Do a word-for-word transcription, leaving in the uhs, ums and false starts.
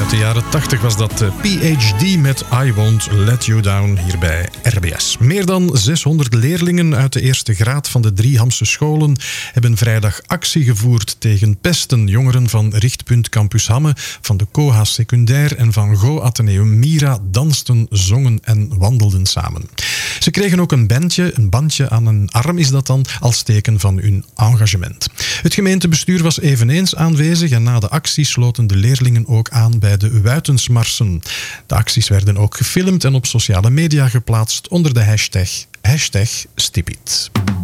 Uit de jaren tachtig was dat P H D met I Won't Let You Down hier bij R B S. Meer dan zeshonderd leerlingen uit de eerste graad van de drie Hamse scholen hebben vrijdag actie gevoerd tegen pesten. Jongeren van Richtpunt Campus Hamme, van de Coha Secundair en van Go Atheneum Mira dansten, zongen en wandelden samen. Ze kregen ook een bandje, een bandje aan een arm is dat dan, als teken van hun engagement. Het gemeentebestuur was eveneens aanwezig en na de actie sloten de leerlingen ook aan bij de Wuitensmarsen. De acties werden ook gefilmd en op sociale media geplaatst onder de hashtag, hashtag Stipit.